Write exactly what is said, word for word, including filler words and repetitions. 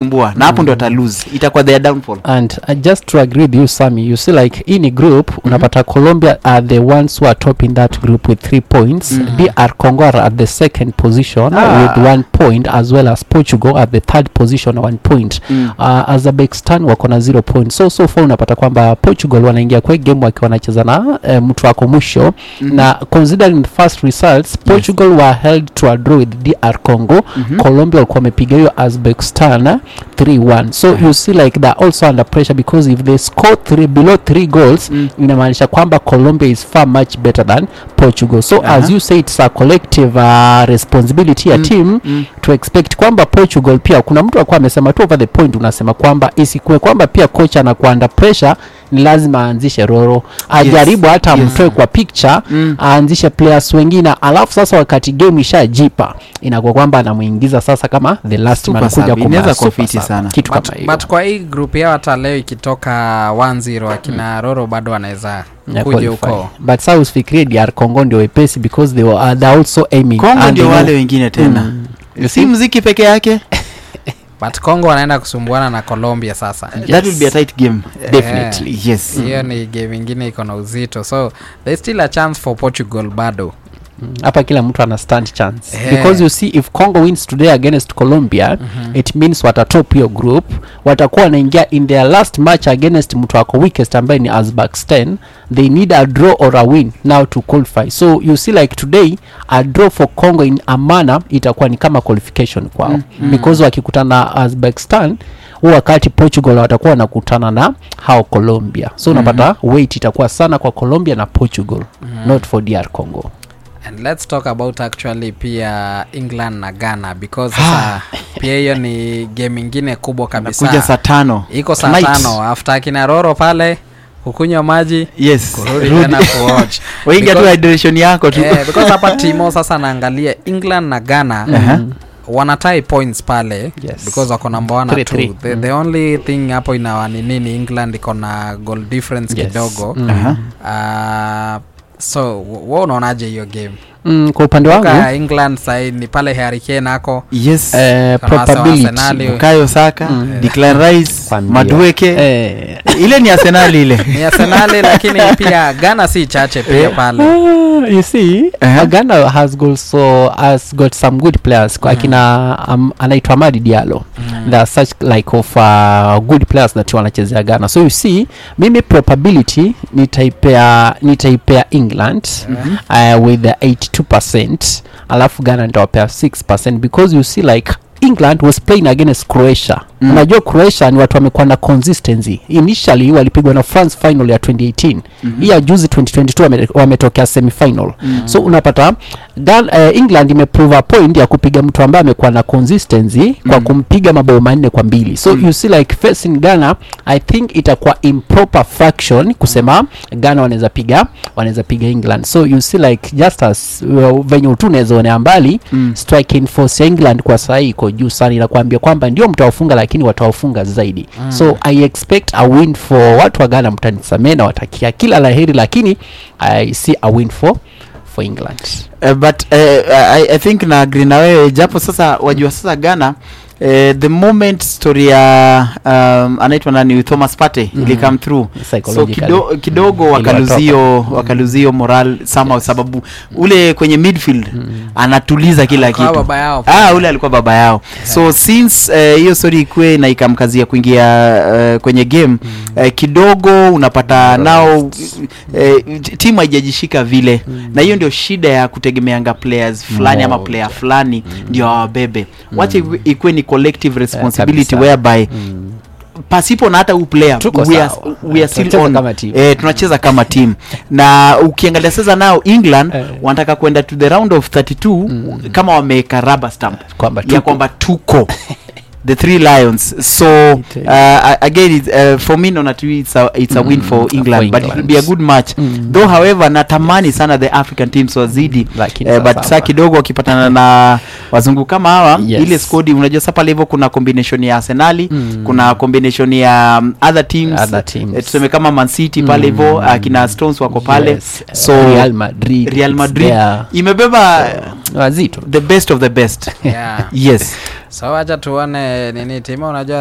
itawasumbua na hapo ndo ata lose, itakuwa their downfall. And uh, just to agree with you Sammy, you see like in a group mm-hmm. unapata Colombia are the ones who are top in that group with three points. mm-hmm. D R Congo are at the second position ah. with one point, as well as Portugal at the third position one point. mm. uh, Azerbaijan wako na zero points. So so far unapata kwamba Portugal wanaingia kwa game wakiwa wanacheza na uh, mtu wako mwisho. mm-hmm. Na considering the first results, Portugal yes. were held to a draw with D R Congo. mm-hmm. Colombia walikuwa wamepiga hiyo Azerbaijan three one. So uh-huh. you see like they're also under pressure, because if they score three below three goals mm. inamaanisha kwamba Colombia is far much better than Portugal. So uh-huh. as you say, it's a collective uh, responsibility ya mm. team mm. to expect kwamba Portugal pia, kuna mtu alikuwa amesema tu over the point, unasema kwamba isikuwe kwamba pia coach anakuwa under pressure, ni lazima aanzishe Roro ajaribu yes. hata yes. mtoe kwa picture mm. aanzishe players wengine, alafu sasa wakati game ishajipa inakuwa kwamba anamuingiza sasa kama the last man kuja kumaliza kofiti sana kitu but, kama hiyo. But kwa hii group yao hata leo ikitoka one zero akina mm. Roro bado anaweza kuja huko. But South usifikirie D R Congo ndio wepesi, because they were uh, they also aiming. Congo ndio wale wengine tena mm. si muziki peke yake. But Congo wanaenda kusumbuana na Colombia sasa. Yes. That will be a tight game. Uh, definitely. Uh, yes. Hiyo ni game nyingine iko na uzito. So there's still a chance for Portugal bado. Hapa kila mtu ana stand chance. Yeah. Because you see if Congo wins today against Colombia, mm-hmm. it means watatop your group, watakuwa wanaingia in their last match against mtu wako weakest ambaye ni Azerbaijan. They need a draw or a win now to qualify. So you see like today a draw for Congo in a manner itakuwa ni kama qualification kwao. Mm-hmm. Because wakikutana na Azerbaijan, wakati Portugal watakuwa wanakutana na hao Colombia. So unapata mm-hmm. weight itakuwa sana kwa Colombia na Portugal, mm-hmm. not for D R Congo. And let's talk about actually pia England na Ghana, because sasa pia hiyo ni game nyingine kubwa kabisa. Kuja saa tano. Iko saa tano after kina Roro pale kukunywa maji. Yes. Kurudi tena kuwatch. Waingia tu hydration yako tu. Eh, because hapa Timo sasa naangalia England na Ghana. Uh-huh. Wana tie points pale, yes. because wako number one na two. The, mm. the only thing hapo ina nini, England iko na goal difference yes. kidogo. Uh-huh. Uh, so wao unaonaje hiyo game? Mm, kwa upande wangu kwa England side ni pale Harry Kane nako. Yes. Uh, probability Bukayo Saka, mm. Declan Rice, Madueke. Eh. Ile ni Arsenal ile. Ni Arsenal lakini pia Ghana si chache pia pale. Uh, you see, uh-huh. Ghana has also has got some good players. Kwa mm. kina um, anaitwa Amadi Diallo. Mm. There are such like of uh, good players that wanachezea Ghana. So you see, mimi probability nitaipea nitaipea England mm-hmm. uh, with the eighty-two percent, alafu Ghana nitawapea six percent, because you see like England was playing against Croatia. Mm. Unajua Croatia ni watu wamekuwa na consistency. Initially walipigwa na France final ya twenty eighteen. Mm-hmm. Hii juzi twenty twenty-two wametokea semi final. Mm-hmm. So unapata Ghana, uh, England imeprove a point ya kupiga mtu ambaye amekuwa na consistency mm-hmm. kwa kumpiga mabao manne kwa mbili. So mm-hmm. you see like facing Ghana, I think itakuwa improper fraction kusema Ghana wanaweza piga wanaweza piga England. So you see like just as uh, venye tu unaweza ona mbali mm. striking force England kwa sasa iko juu sana, inakwambia kwamba ndio mtawafunga lakini watawafunga zaidi. Mm. So I expect a win for watu wa Ghana, mtanisamee na watakia kila laheri, lakini I see a win for for England. Uh, but uh, I, I think na agree na wewe, japo sasa wajua sasa Ghana Uh, the moment story ya um, anaitwa nani Thomas Partey mm-hmm. ili come through, so kido, kidogo mm-hmm. wakaluzio wakaluzio moral sama, sababu ule kwenye midfield mm-hmm. anatuliza kila kitu. Ah, ule alikuwa baba yao. Yeah. So since hiyo uh, story ikue na ikamkazia kuingia uh, kwenye game mm-hmm. uh, kidogo unapata mm-hmm. nao uh, timu haijajishika vile mm-hmm. na hiyo ndio shida ya kutegemeanga players fulani mm-hmm. ama player fulani mm-hmm. ndio wabebe. Mm-hmm. Wacha ikue ni collective responsibility uh, whereby mm. pasipo na hata u player we are, we are still on eh, tunacheza kama team. Na ukiangalia sasa nao England eh. wanataka kwenda to the round of thirty-two mm. kama wameka rubber stamp kwamba ya kwamba tuko the three lions. So uh, again it, uh, for me no not it's a, it's a mm, win for England, for but it will be a good match mm. though however natamani sana the African teams wazidi uh, but sasa kidogo wakipatana na wazungu kama hawa yes. ile squad unajua sasa pale hivyo kuna combination ya Arsenal mm. kuna combination ya um, other teams, other teams. Uh, tuseme kama Man City pale hivyo mm. uh, kina Stones wako pale yes. so Real Madrid Real Madrid imebeba wazito the best of the best. Yeah. Yes. So acha tuone nini timu unajua